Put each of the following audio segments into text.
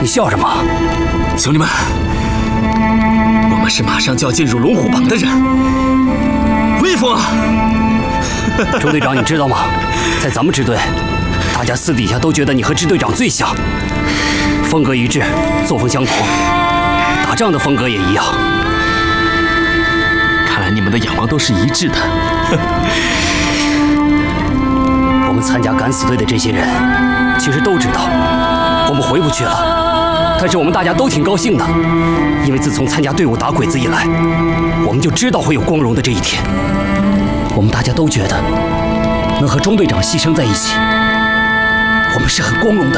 你笑什么？ 兄弟们，我们是马上就要进入龙虎榜的人，威风啊！ 周队长，你知道吗？在咱们支队，大家私底下都觉得你和支队长最像，风格一致，作风相同，打仗的风格也一样。 看来你们的眼光都是一致的。 我们参加敢死队的这些人，其实都知道我们回不去了，但是我们大家都挺高兴的，因为自从参加队伍打鬼子以来，我们就知道会有光荣的这一天。我们大家都觉得能和钟队长牺牲在一起，我们是很光荣的。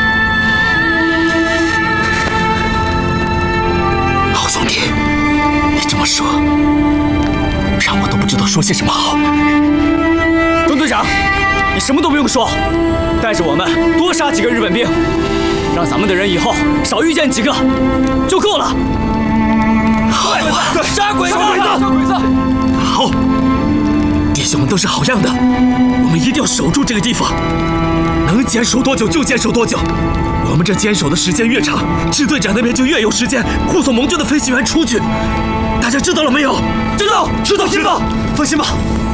好兄弟，你这么说，让我都不知道说些什么好。 钟队长，你什么都不用说，带着我们多杀几个日本兵，让咱们的人以后少遇见几个就够了。 好啊， 杀鬼子！杀鬼子！ 好，弟兄们都是好样的，我们一定要守住这个地方，能坚守多久就坚守多久。我们这坚守的时间越长，支队长那边就越有时间护送盟军的飞行员出去。大家知道了没有？ 知道。 放心吧。